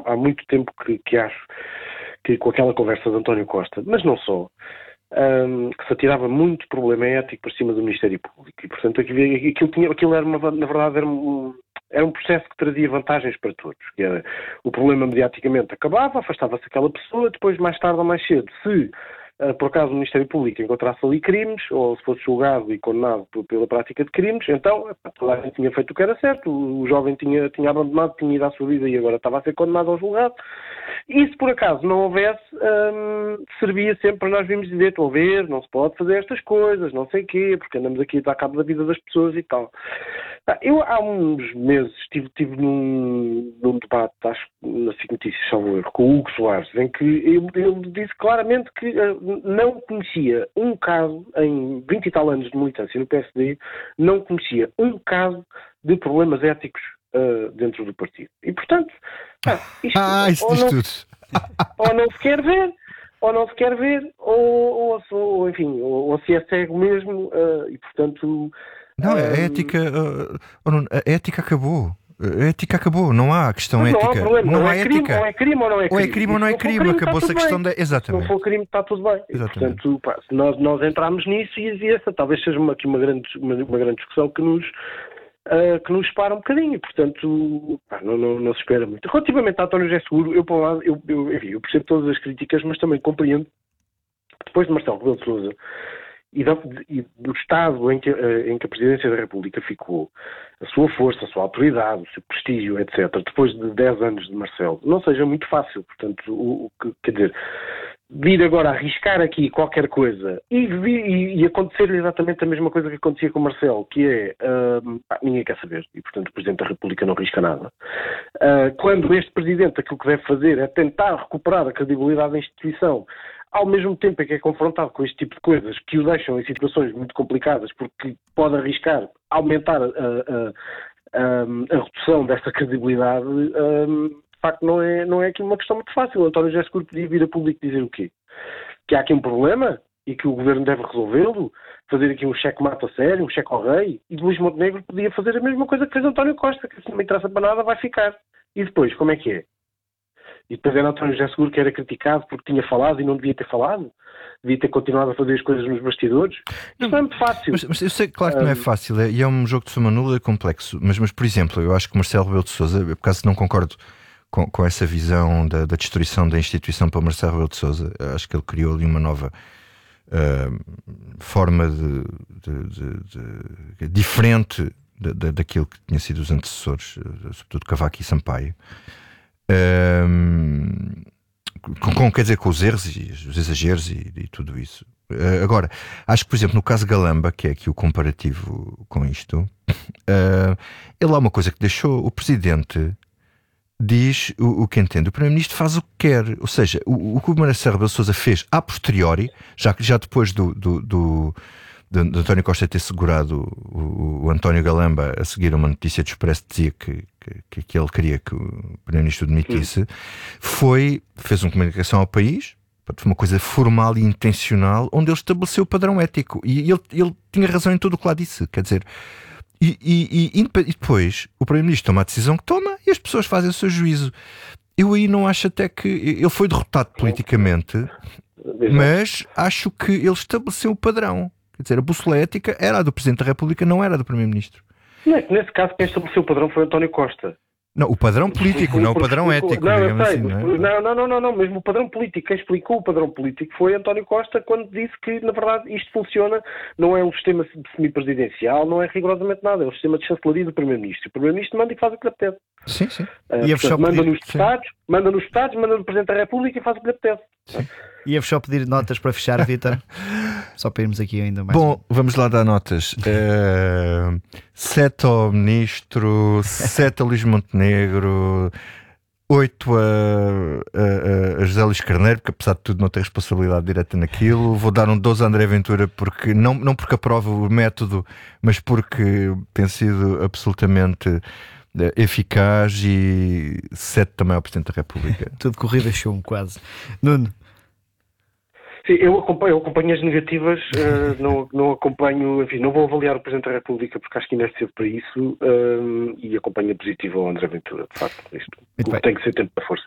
há muito tempo que acho que com aquela conversa de António Costa, mas não só, que se atirava muito problema ético por cima do Ministério Público. E, portanto, aquilo era na verdade, era um processo que trazia vantagens para todos. Que era, o problema mediaticamente acabava, afastava-se aquela pessoa, depois, mais tarde ou mais cedo, se por acaso o Ministério Público encontrasse ali crimes, ou se fosse julgado e condenado pela prática de crimes, então toda a gente tinha feito o que era certo, o jovem tinha abandonado, tinha ido à sua vida e agora estava a ser condenado ou julgado. E se por acaso não houvesse, servia sempre para nós virmos dizer, estão a ver, não se pode fazer estas coisas, não sei o quê, porque andamos aqui a dar cabo da vida das pessoas e tal. Eu há uns meses estive num debate, acho na SIC Notícias, salvo erro, com o Hugo Soares, em que ele disse claramente que não conhecia um caso, em 20 e tal anos de militância no PSD, não conhecia um caso de problemas éticos dentro do partido. E, portanto, isto isso diz tudo. Ou não se quer ver, ou se é cego mesmo, e, portanto... Não, a ética acabou. A ética acabou, não há questão ética. Não há problema, não há é ética. Ética. Ou é crime ou não é crime. Ou é crime ou não é crime, acabou-se a questão da... Exatamente. Se não for crime, está tudo bem. E, portanto, se nós entrarmos nisso, e essa talvez seja aqui uma grande discussão que nos separa um bocadinho, e, portanto, não se espera muito. Relativamente a António José Seguro, eu, por um lado, eu percebo todas as críticas, mas também compreendo que depois de Marcelo Rebelo de Sousa e do estado em que a Presidência da República ficou, a sua força, a sua autoridade, o seu prestígio, etc., depois de 10 anos de Marcelo, não seja muito fácil. Portanto, quer dizer, vir agora arriscar aqui qualquer coisa e acontecer exatamente a mesma coisa que acontecia com o Marcelo, que é, ninguém quer saber, e portanto o Presidente da República não arrisca nada. Quando este Presidente aquilo que deve fazer é tentar recuperar a credibilidade da instituição, ao mesmo tempo em que é confrontado com este tipo de coisas que o deixam em situações muito complicadas, porque pode arriscar aumentar a redução dessa credibilidade, de facto não é aqui uma questão muito fácil. António José Seguro podia vir a público dizer o quê? Que há aqui um problema e que o Governo deve resolvê-lo, fazer aqui um cheque-mate a sério, um cheque ao rei, e Luís Montenegro podia fazer a mesma coisa que fez António Costa, que se não me interessa para nada vai ficar. E depois, como é que é? E depois era António José Seguro que era criticado porque tinha falado e não devia ter falado? Devia ter continuado a fazer as coisas nos bastidores? Isto não é muito fácil. Mas eu sei, claro que não é fácil, e é um jogo de soma nula complexo. Mas, por exemplo, eu acho que Marcelo Rebelo de Sousa, por acaso não concordo com essa visão da destruição da instituição para Marcelo Rebelo de Sousa, acho que ele criou ali uma nova forma diferente daquilo que tinha sido os antecessores, sobretudo Cavaco e Sampaio. Quer dizer, com os erros e os exageros e tudo isso. Agora, acho que, por exemplo, no caso Galamba, que é aqui o comparativo com isto, ele há uma coisa que deixou: o Presidente diz o que entende, o Primeiro-Ministro faz o que quer. Ou seja, o que o Marcelo Rebelo de Sousa fez a posteriori, já depois de António Costa ter segurado o António Galamba a seguir uma notícia do Expresso que dizia que ele queria que o Primeiro-Ministro demitisse, fez uma comunicação ao país, foi uma coisa formal e intencional, onde ele estabeleceu o padrão ético, e ele tinha razão em tudo o que lá disse, quer dizer, e depois o Primeiro-Ministro toma a decisão que toma e as pessoas fazem o seu juízo. Eu aí não acho, até que ele foi derrotado politicamente, mas acho que ele estabeleceu o padrão. Quer dizer, a bússola ética era a do Presidente da República, não era a do Primeiro-Ministro. Nesse caso, quem estabeleceu o padrão foi António Costa. Não, o padrão político, não o padrão ético. Não, mesmo o padrão político. Quem explicou o padrão político foi António Costa, quando disse que, na verdade, isto funciona, não é um sistema semipresidencial, não é rigorosamente nada, é um sistema de chancelaria do Primeiro-Ministro. O Primeiro-Ministro manda e faz o que lhe apetece. Sim, sim. Manda nos deputados, manda no Presidente da República e faz o que lhe apetece. Ia-vos só pedir notas para fechar, Vítor. Só para irmos aqui ainda mais. Bom, vamos lá dar notas. 7 ao Ministro, 7 a Luís Montenegro, 8 a José Luís Carneiro, porque apesar de tudo não tem responsabilidade direta naquilo. Vou dar um 12 a André Ventura, porque não porque aprova o método, mas porque tem sido absolutamente eficaz, e 7 também ao Presidente da República. Tudo corrida chum, quase. Nuno? Sim, eu acompanho as negativas, não acompanho, enfim, não vou avaliar o Presidente da República porque acho que ainda é cedo para isso, e acompanho a positiva ao André Ventura, de facto. Isto tem que ser tempo para força.